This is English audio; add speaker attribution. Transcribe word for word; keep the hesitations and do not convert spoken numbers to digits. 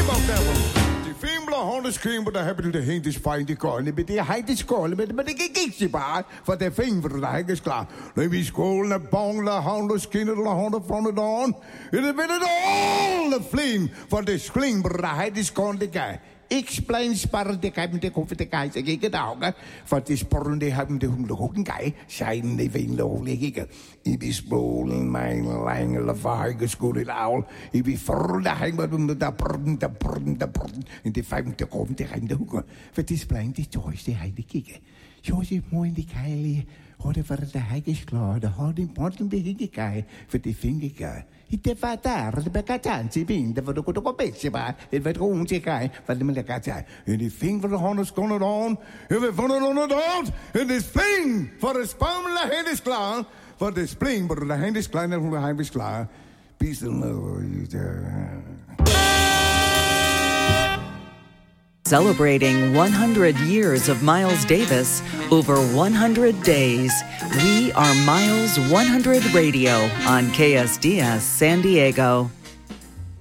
Speaker 1: Scream, but I happen to hang this fine the corner, but they hide the school, but but they get you bar for their finger the hang is klar. Let me school the bong the hound the skin of the hound from the dawn. It is better all the flame for the scream, but I hide this corner the guy. Explain spar de kai de koffie de kai sag ik dag for this porn de haben de hum de hocken guy sein de vein lo lege I be spolen mein lange vaige skole laul I be for de hang but um de porn de porn de porn in de five de koffie de hang de hoeken for this plain de choice de heide kike so je mooi de kai hoorde voor de hang is klaar de hard important de hige kai for de vinger Ite fatar de baccatanzi bin de vado con copecce ba e vedo un cecai fa de me caccia and the thing for the harness going on if we found it on the dot and this thing for the spam la hand is klar for the spring but the hand is kleiner und the hand is klar peace and
Speaker 2: Celebrating one hundred years of Miles Davis over one hundred days. We are Miles one hundred Radio on K S D S San Diego.